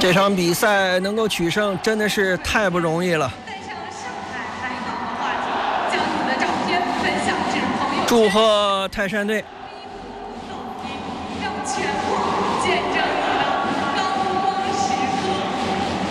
这场比赛能够取胜真的是太不容易了。祝贺泰山队。